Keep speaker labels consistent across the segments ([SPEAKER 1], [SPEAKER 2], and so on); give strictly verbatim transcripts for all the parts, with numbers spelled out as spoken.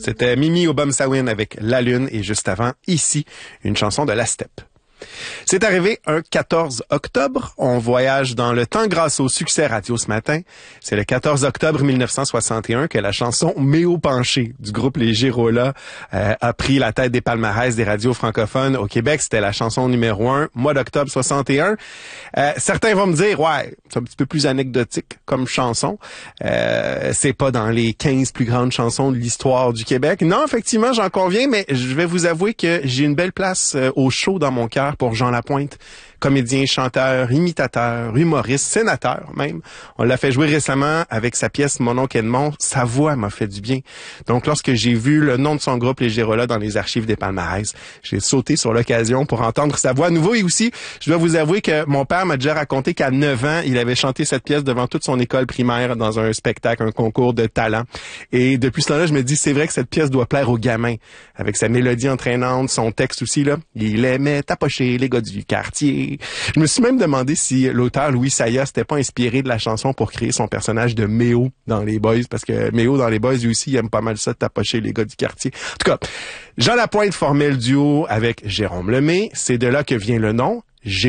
[SPEAKER 1] C'était Mimi Obama-Sawin avec La Lune et juste avant, Ici, une chanson de La Steppe. C'est arrivé un quatorze octobre. On voyage dans le temps grâce au succès radio ce matin. C'est le quatorze octobre mille neuf cent soixante et un que la chanson Méo penché du groupe Les Girolas euh, a pris la tête des palmarès des radios francophones au Québec. C'était la chanson numéro un, mois d'octobre soixante et un. Euh, certains vont me dire, ouais, c'est un petit peu plus anecdotique comme chanson. Euh, c'est pas dans les quinze plus grandes chansons de l'histoire du Québec. Non, effectivement, j'en conviens, mais je vais vous avouer que j'ai une belle place euh, au chaud dans mon cœur pour Jean Lapointe, comédien, chanteur, imitateur, humoriste, sénateur même. On l'a fait jouer récemment avec sa pièce Mon oncle Edmond. Sa voix m'a fait du bien. Donc, lorsque j'ai vu le nom de son groupe Les Girolas dans les archives des palmarès, j'ai sauté sur l'occasion pour entendre sa voix à nouveau. Et aussi, je dois vous avouer que mon père m'a déjà raconté qu'à neuf ans, il avait chanté cette pièce devant toute son école primaire dans un spectacle, un concours de talent. Et depuis ce temps-là, je me dis, c'est vrai que cette pièce doit plaire aux gamins. Avec sa mélodie entraînante, son texte aussi, là. Il aimait tapocher les gars du quartier. Je me suis même demandé si l'auteur Louis Saya s'était pas inspiré de la chanson pour créer son personnage de Méo dans Les Boys, parce que Méo dans Les Boys, lui aussi, il aime pas mal ça, tapocher les gars du quartier. En tout cas, Jean Lapointe formait le duo avec Jérôme Lemay. C'est de là que vient le nom.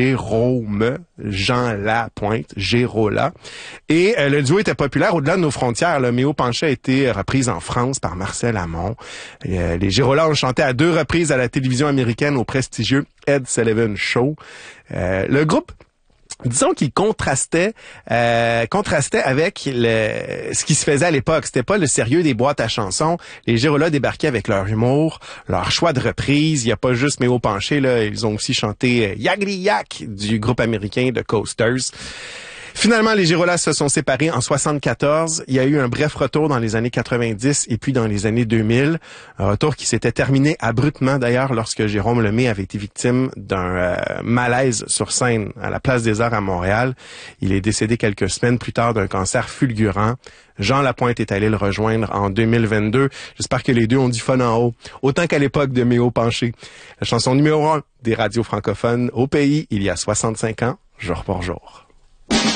[SPEAKER 1] Jérôme, Jean Lapointe, Gérola. Et euh, le duo était populaire au-delà de nos frontières. Le Méo penché a été reprise en France par Marcel Amont. Et, euh, les Gérolas ont chanté à deux reprises à la télévision américaine au prestigieux Ed Sullivan Show. Euh, le groupe, disons qu'il contrastait euh, contrastait avec le, ce qui se faisait à l'époque. C'était pas le sérieux des boîtes à chansons. Les Girolas débarquaient avec leur humour, leur choix de reprise. Il y a pas juste Méo penché, là. Ils ont aussi chanté Yagli Yak du groupe américain The Coasters. Finalement, les Girolas se sont séparés en soixante-quatorze. Il y a eu un bref retour dans les années quatre-vingt-dix et puis dans les années deux mille. Un retour qui s'était terminé abruptement d'ailleurs lorsque Jérôme Lemay avait été victime d'un euh, malaise sur scène à la Place des Arts à Montréal. Il est décédé quelques semaines plus tard d'un cancer fulgurant. Jean Lapointe est allé le rejoindre en deux mille vingt-deux. J'espère que les deux ont du fun en haut, autant qu'à l'époque de Méo penché. La chanson numéro un des radios francophones au pays il y a soixante-cinq ans, jour pour jour.